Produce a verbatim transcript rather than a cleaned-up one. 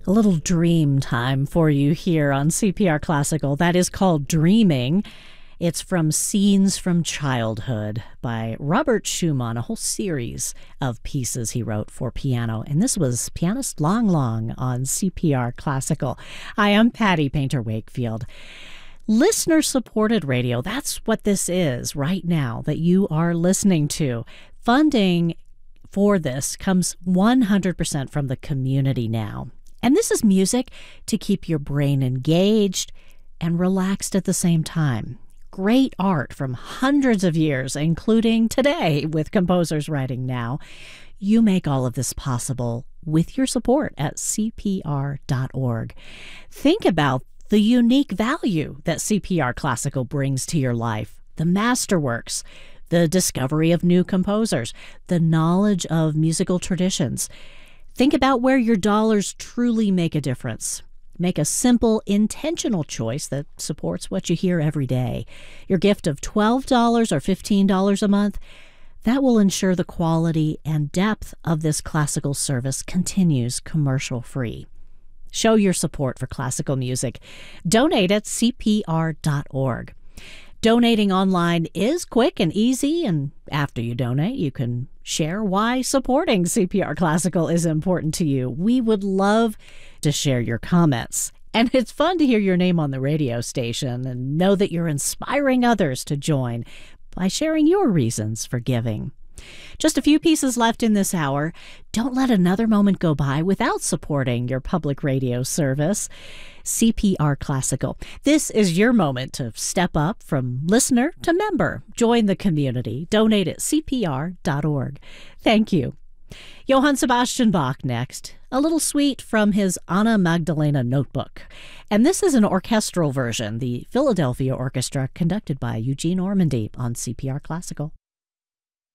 A little dream time for you here on C P R Classical. That is called Dreaming. It's from Scenes from Childhood by Robert Schumann, a whole series of pieces he wrote for piano. And this was Pianist Long Long on C P R Classical. Hi, I'm Patty Painter Wakefield. Listener-supported radio, that's what this is right now that you are listening to. Funding for this comes one hundred percent from the community now. And this is music to keep your brain engaged and relaxed at the same time. Great art from hundreds of years, including today with composers writing now. You make all of this possible with your support at C P R dot org. Think about the unique value that C P R Classical brings to your life. The masterworks, the discovery of new composers, the knowledge of musical traditions. Think about where your dollars truly make a difference. Make a simple, intentional choice that supports what you hear every day. Your gift of twelve dollars or fifteen dollars a month, that will ensure the quality and depth of this classical service continues commercial-free. Show your support for classical music. Donate at C P R dot org. Donating online is quick and easy, and after you donate, you can share why supporting C P R Classical is important to you. We would love to share your comments. And it's fun to hear your name on the radio station and know that you're inspiring others to join by sharing your reasons for giving. Just a few pieces left in this hour. Don't let another moment go by without supporting your public radio service. C P R Classical. This is your moment to step up from listener to member. Join the community. Donate at C P R dot org. Thank you. Johann Sebastian Bach next. A little suite from his Anna Magdalena notebook. And this is an orchestral version, the Philadelphia Orchestra, conducted by Eugene Ormandy on C P R Classical.